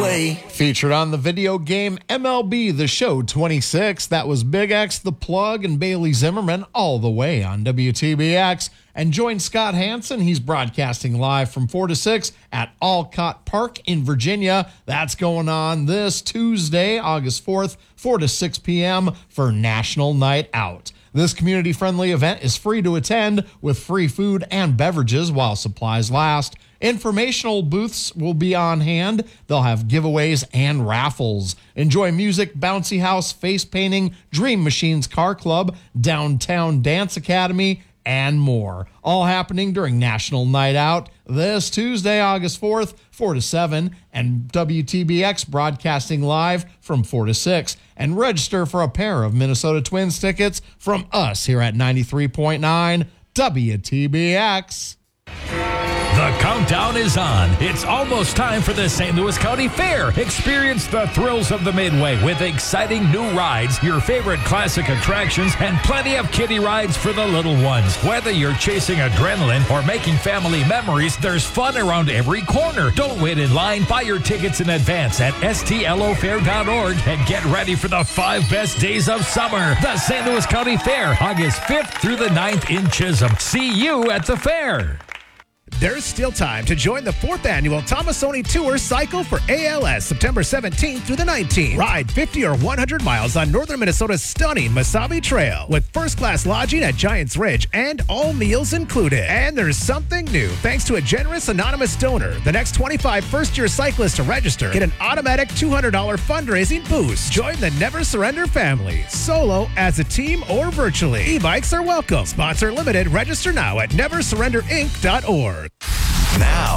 way. Featured on the video game MLB The Show 26, that was Big X, The Plug, and Bailey Zimmerman all the way on WTBX. And join Scott Hansen. He's broadcasting live from 4 to 6 at Alcott Park in Virginia. That's going on this Tuesday, August 4th, 4 to 6 p.m. for National Night Out. This community-friendly event is free to attend with free food and beverages while supplies last. Informational booths will be on hand. They'll have giveaways and raffles. Enjoy music, bouncy house, face painting, Dream Machines Car Club, Downtown Dance Academy, and more. All happening during National Night Out this Tuesday, August 4th, 4 to 7, and WTBX broadcasting live from 4 to 6. And register for a pair of Minnesota Twins tickets from us here at 93.9 WTBX. The countdown is on. It's almost time for the St. Louis County Fair. Experience the thrills of the Midway with exciting new rides, your favorite classic attractions, and plenty of kiddie rides for the little ones. Whether you're chasing adrenaline or making family memories, there's fun around every corner. Don't wait in line. Buy your tickets in advance at stlofair.org and get ready for the 5 best days of summer. The St. Louis County Fair, August 5th through the 9th in Chisholm. See you at the fair. There's still time to join the 4th annual Tomasoni Tour Cycle for ALS, September 17th through the 19th. Ride 50 or 100 miles on northern Minnesota's stunning Mesabi Trail with first-class lodging at Giants Ridge and all meals included. And there's something new. Thanks to a generous anonymous donor, the next 25 first-year cyclists to register get an automatic $200 fundraising boost. Join the Never Surrender family, solo, as a team, or virtually. E-bikes are welcome. Sponsor limited. Register now at neversurrenderinc.org. Now.